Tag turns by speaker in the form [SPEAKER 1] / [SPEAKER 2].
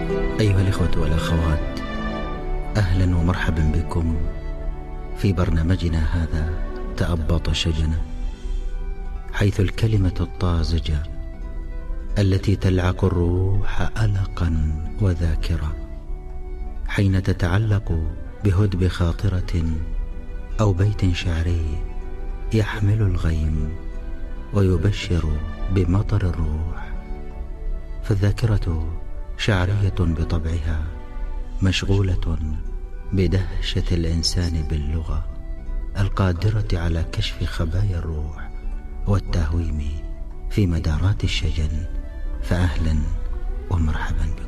[SPEAKER 1] أيها الإخوة والأخوات، أهلا ومرحبا بكم في برنامجنا هذا تأبط شجنة، حيث الكلمة الطازجة التي تلعق الروح ألقا وذاكرة حين تتعلق بهدب خاطرة أو بيت شعري يحمل الغيم ويبشر بمطر الروح. فالذاكرة شعرية بطبعها، مشغولة بدهشة الإنسان باللغة القادرة على كشف خبايا الروح والتهويم في مدارات الشجن. فأهلا ومرحبا بكم.